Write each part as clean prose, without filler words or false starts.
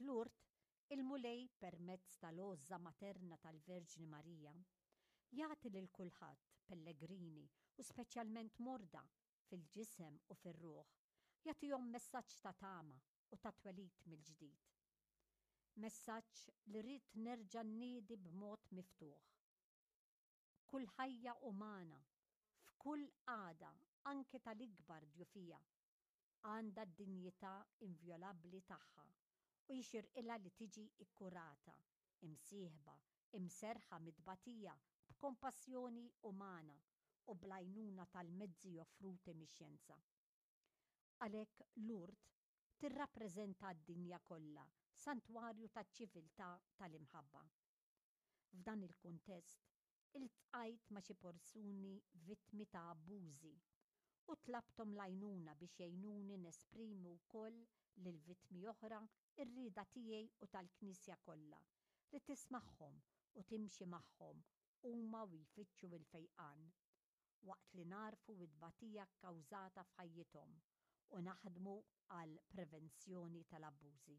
Fl-Urt, il-mulej permezz tal-għoża materna tal-Verġni Marija jagħti lil kulħadd pellegrini u speċjalment morda fil-ġisem u fir-ruħ jagħtihom messaġġ ta' tama u ta' twelid mill-ġdid. Messaġġ li rrid nerġa' nniedi b'mod miftuħ. Kull ħajja umana f'kull għada anke tal-ikbar djufija għandha d-dinjità invjolabbli tagħha u jixirqilha li tiġi kkurata, imsieħba, imserħa mitbatija b'kompassjoni umana u bl-għajnuna tal-mezzi offruti mix-xjenza. Għalhekk l-Urt tirrappreżenta d-dinja kollha santwarju taċ-ċiviltà tal-imħabba. F'dan il-kuntest iltqajt ma' xi persuni vittmi ta' abbużi u tlabthom l-għajnuna biex jgħinuni nesprimi wkoll lil vittmi oħra ir-rieda tiegħi u tal-Knisja kollha li tismagħhom u timxi magħhom huma u jfittxu l-fejqan waqt li narfu d-tbatija kkawżata f'ħajjithom u naħdmu għal prevenzjoni tal-abbużi.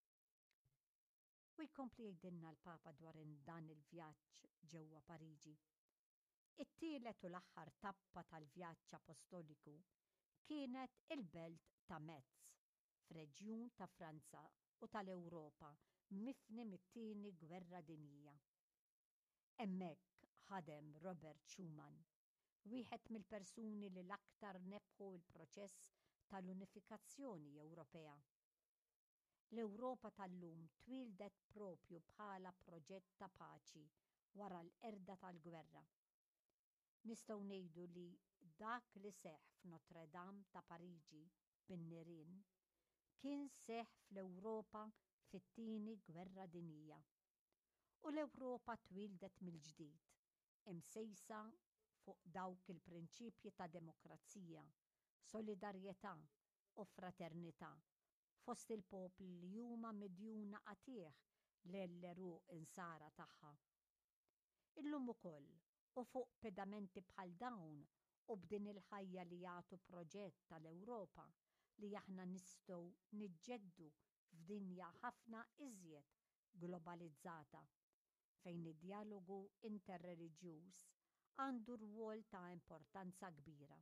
U jkompli jgħidilna l-Papa dwar dan il-vjaġġ ġewwa Pariġi. It-tielet u l-aħħar tappa tal-vjaġġ apostoliku kienet il-belt ta' Metz, f'reġjun ta' Franza u tal-Ewropa mifni mit-tieni gwerra dinjija. Hemmhekk ħadem Robert Schuman, wieħed mill-persuni li l-aktar nebħu l-proċess tal-unifikazzjoni Ewropea. L-Ewropa tal-lum twildet propju bħala proġett ta' paċi wara l-qerda tal-gwerra. Nistgħu ngħidu li dak li seħħ f'Notre Dame ta' Pariġi bin-nirien kien seħħ fl-Ewropa fit-tieni gwerra dinjija. U l-Ewropa twildet mill-ġdid, imsejsa fuq dawk il-prinċipji ta' demokrazija, solidarjetà u fraternità fost il-popli li huma midjuna qatih l-eruq insara tagħha. Illum ukoll u fuq pedamenti bħal dawn u b'din il-ħajja li jagħtu proġett tal-Ewropa li aħna nistgħu niġġeddu f'dinja ħafna iżjed globalizzata fejn id-dialogu interreliġjuż għandu rwol ta' importanza kbira.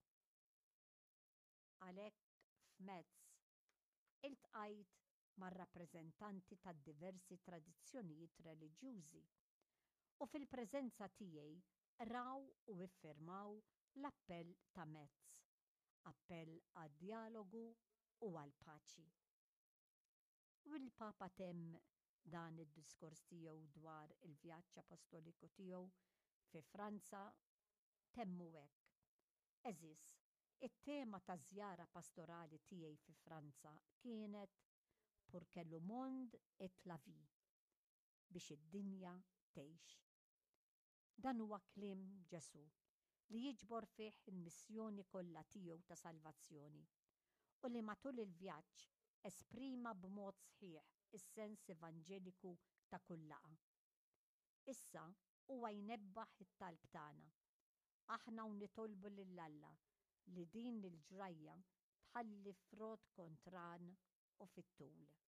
Għalhekk f'Metz iltqajt mar-rappreżentanti ta' diversi tradizzjonijiet reliġjużi u fil-preżenza tiegħi raw u iffirmaw l-appell ta' Metz, appell għad-dialogu u għall-paċi. U l-Papa temm dan id-diskors tiegħu dwar il-vjaġġ apostoliku tiegħu fi Franza temmu hekk. Eżis, it-tema ta' żjara pastorali tiegħi fi Franza kienet Pour que le monde et la vie, biex id-dinja tgħix. Dan huwa kliem Ġesu li jiġbor fih il-missjoni kollha tiegħu ta' salvazzjoni u li matul il-vjaġġ esprima b'mod sħiħ is-sens evanġeliku ta' kull laqgħa. Issa huwa jnebbaħ it-talb tagħna. Aħna nitolbu lill-Alla li din il-ġrajja tħalli frott kontran u fit-tul.